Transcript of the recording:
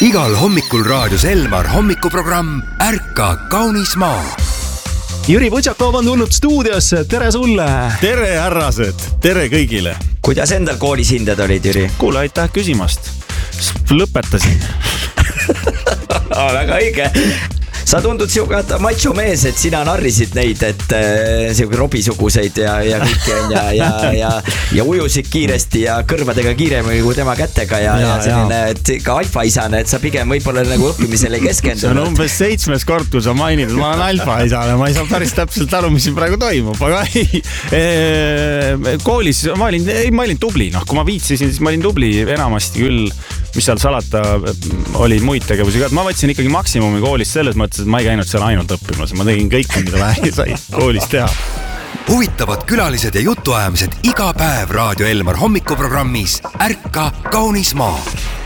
Igal hommikul raadios Elmar hommikuprogramm Ärka kaunis maa. Jüri Võtšakov on tulnud stuudiosse, tere sulle! Tere härrased, tere kõigile! Kuidas endal koolis hinded olid, Jüri? Kuule, aitäh küsimast. Lõpetasin. Väga õige. Sa tundud siuke macho mees, et sina narrisid neid, et siuke robisuguseid ja kõiki on ja ujusid kiiresti ja kõrvadega kiiremini kui tema kätega ja selline, et ka alfaisane, et sa pigem võib-olla nagu õppimisele ei keskendunud. See on umbes 7. kord, kui sa mainid, et ma olen alfaisane, ma ei saa päris täpselt aru, mis siin praegu toimub, aga koolis ma olin tubli, kui ma viitsisin, siis ma olin tubli enamasti küll, mis seal salata oli muid tegevusi ka. Ma võtsin ikkagi maksimumi koolis selles mõttes, et ma ei käinud seal ainult õppimas. Ma tegin kõike, mida vähe sai koolis teha. Huvitavad külalised ja jutuajamised iga päev Raadio Elmar hommikuprogrammis Ärka kaunis maa.